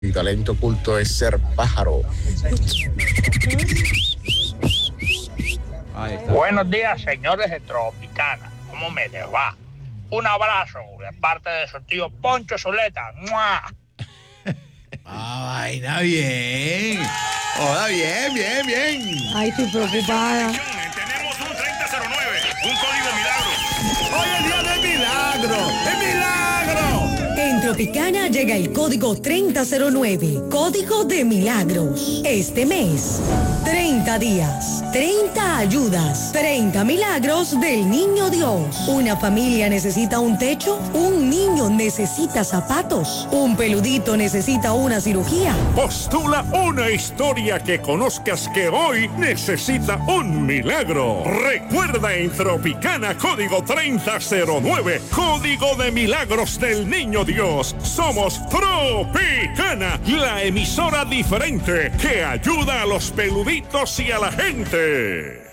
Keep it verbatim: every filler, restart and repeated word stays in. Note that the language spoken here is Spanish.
Mi talento oculto es ser pájaro. Ahí está. Buenos días, señores de Tropicana. ¿Cómo me les va? Un abrazo de parte de su tío Poncho Zuleta. ¡Mua! Ah, vaina, bien. Hola, bien, bien, bien. Ay, estoy preocupada. Tenemos un treinta cero nueve, un código milagro. Hoy es día de milagro. ¡Es milagro! En Tropicana llega el código treinta cero nueve, código de milagros. Este mes, treinta días, treinta ayudas, treinta milagros del Niño Dios. Una familia necesita un techo, un niño necesita zapatos, un peludito necesita una cirugía. Postula una historia que conozcas que hoy necesita un milagro. Recuerda en Tropicana código treinta cero nueve, código de milagros del Niño Dios. Somos Tropicana, la emisora diferente que ayuda a los peluditos y a la gente.